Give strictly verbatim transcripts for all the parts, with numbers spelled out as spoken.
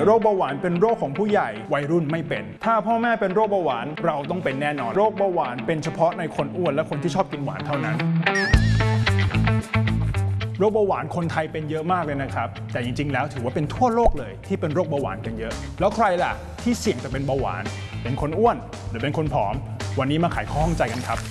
โรคเบาหวานเป็นโรคของผู้ใหญ่วัยรุ่นไม่เป็นถ้าพ่อแม่เป็นโรคเบาหวานเราต้องเป็นแน่นอนโรคเบาหวานเป็นเฉพาะในคนอ้วนและคนที่ชอบกินหวานเท่านั้นโรคเบาหวานคนไทยเป็นเยอะมากเลยนะครับแต่จริงๆแล้วถือว่าเป็นทั่วโลกเลยที่เป็นโรคเบาหวานกันเยอะแล้วใครล่ะที่เสี่ยงจะเป็นเบาหวานเป็นคนอ้วนหรือเป็นคนผอมวันนี้มาไขข้อข้องใจกันครับ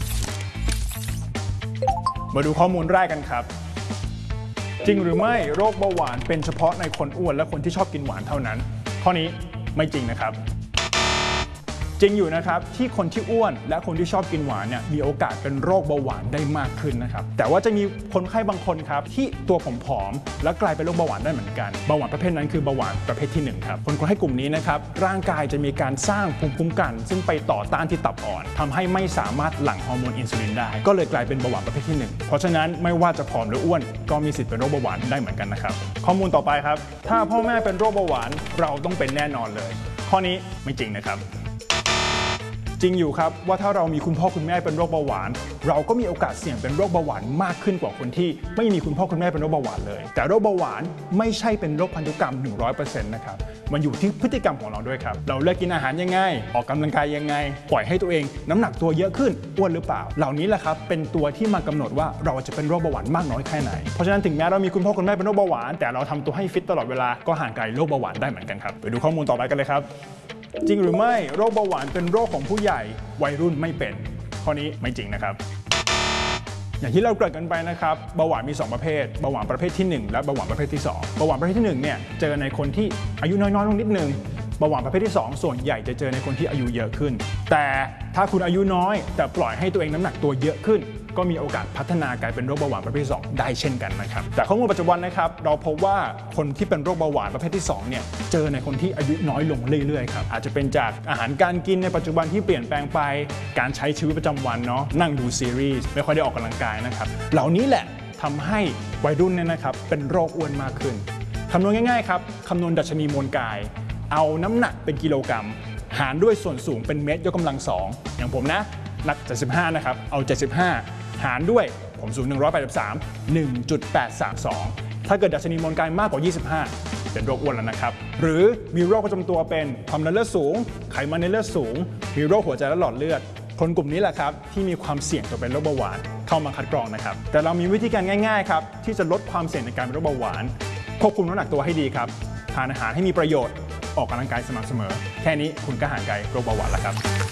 มาดูข้อมูลแรกกันครับจริงหรือไม่โรคเบาหวานเป็นเฉพาะในคนอ้วนและคนที่ชอบกินหวานเท่านั้นข้อนี้ไม่จริงนะครับจริงอยู่นะครับที่คนที่อ้วนและคนที่ชอบกินหวานเนี่ยมีโอกาสเป็นโรคเบาหวานได้มากขึ้นนะครับแต่ว่าจะมีคนไข้บางคนครับที่ตัวผอมๆและกลายเป็นโรคเบาหวานได้เหมือนกันเบาหวานประเภทนั้นคือเบาหวานประเภทที่หนึ่งครับคนคนไข้กลุ่มนี้นะครับร่างกายจะมีการสร้างภูมิคุ้มกันซึ่งไปต่อต้านที่ตับอ่อนทำให้ไม่สามารถหลั่งฮอร์โมนอินซูลินได้ก็เลยกลายเป็นเบาหวานประเภทที่หนึ่งเพราะฉะนั้นไม่ว่าจะผอมหรืออ้วนก็มีสิทธิ์เป็นโรคเบาหวานได้เหมือนกันนะครับข้อมูลต่อไปครับถ้าพ่อแม่เป็นโรคเบาหวานเราต้องเป็นแน่นอนเลยข้อนี้ไม่จริงนะครับจริงอยู่ครับว่าถ้าเรามีคุณพ่อคุณแม่เป็นโรคเบาหวานเราก็มีโอกาสเสี่ยงเป็นโรคเบาหวานมากขึ้นกว่าคนที่ไม่มีคุณพ่อคุณแม่เป็นโรคเบาหวานเลยแต่โรคเบาหวานไม่ใช่เป็นโรคพันธุกรรม หนึ่งร้อยเปอร์เซ็นต์ นะครับมันอยู่ที่พฤติกรรมของเราด้วยครับเราเลือกกินอาหารยังไงออกกำลังกายยังไงปล่อยให้ตัวเองน้ำหนักตัวเยอะขึ้นอ้วนหรือเปล่าเหล่านี้แหละครับเป็นตัวที่มากำหนดว่าเราจะเป็นโรคเบาหวานมากน้อยแค่ไหนเพราะฉะนั้นถึงแม้เรามีคุณพ่อคุณแม่เป็นโรคเบาหวานแต่เราทำตัวให้ฟิตตลอดเวลาก็ห่างไกลโรคเบาหวานได้เหมือนกันครับไปดูข้อมูลต่อไปกันเลยครับจริงหรือไม่โรคเบาหวานเป็นโรคของผู้ใหญ่วัยรุ่นไม่เป็นข้อนี้ไม่จริงนะครับอย่างที่เราเกริ่นกันไปนะครับเบาหวานมีสองประเภทเบาหวานประเภทที่หนึ่งและเบาหวานประเภทที่สองเบาหวานประเภทที่หนึ่งเนี่ยเจอในคนที่อายุน้อยๆลงนิดนึงเบาหวานประเภทที่สองส่วนใหญ่จะเจอในคนที่อายุเยอะขึ้นแต่ถ้าคุณอายุน้อยแต่ปล่อยให้ตัวเองน้ำหนักตัวเยอะขึ้นก็มีโอกาสพัฒนากลายเป็นโรคเบาหวานประเภทที่สองได้เช่นกันนะครับแต่ข้อมูลปัจจุบันนะครับเราพบว่าคนที่เป็นโรคเบาหวานประเภทที่สองเนี่ยเจอในคนที่อายุน้อยลงเรื่อยๆครับอาจจะเป็นจากอาหารการกินในปัจจุบันที่เปลี่ยนแปลงไปการใช้ชีวิตประจำวันเนาะนั่งดูซีรีส์ไม่ค่อยได้ออกกำลังกายนะครับเหล่านี้แหละทำให้วัยรุ่นเนี่ยนะครับเป็นโรคอ้วนมากขึ้นคำนวณง่ายๆครับคำนวณดัชนีมวลกายเอาน้ำหนักเป็นกิโลกรัมหารด้วยส่วนสูงเป็นเมตรยกกำลังสองอย่างผมนะหนักเจ็ดสิบห้านะครับเอาเจ็ดสิบห้าหารด้วยผมสูงหนึ่งร้อยแปดสิบสาม หนึ่งจุดแปดสามสอง ถ้าเกิดดัชนีมวลกายมากกว่ายี่สิบห้าเป็นโรคอ้วนแล้วนะครับหรือมีโรคประจำตัวเป็นความดันเลือดสูงไขมันในเลือดสูงมีโรคหัวใจและหลอดเลือดคนกลุ่มนี้แหละครับที่มีความเสี่ยงต่อเป็นโรคเบาหวานเข้ามาคัดกรองนะครับแต่เรามีวิธีการง่ายๆครับที่จะลดความเสี่ยงในการเป็นโรคเบาหวานควบคุมน้ำหนักตัวให้ดีครับทานอาหารให้มีประโยชน์ออกกำลังกายสม่ำเสมอแค่นี้คุณก็ห่างไกลโรคเบาหวานแล้วครับ